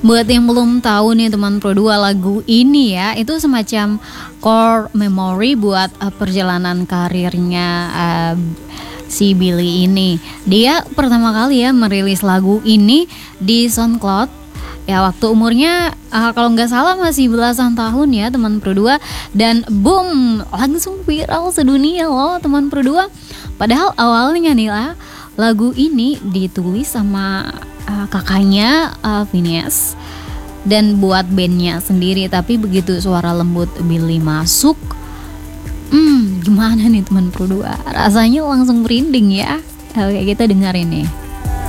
Buat yang belum tahu nih teman Pro 2, lagu ini ya itu semacam core memory buat perjalanan karirnya si Billy ini. Dia pertama kali ya merilis lagu ini di SoundCloud ya waktu umurnya kalau nggak salah masih belasan tahun ya teman Pro 2, dan boom langsung viral sedunia loh teman Pro 2. Padahal awalnya nih lah lagu ini ditulis sama kakaknya Phineas dan buat bandnya sendiri, tapi begitu suara lembut Billy masuk, gimana nih teman Pro 2, rasanya langsung merinding ya. Oke, kita dengar ini.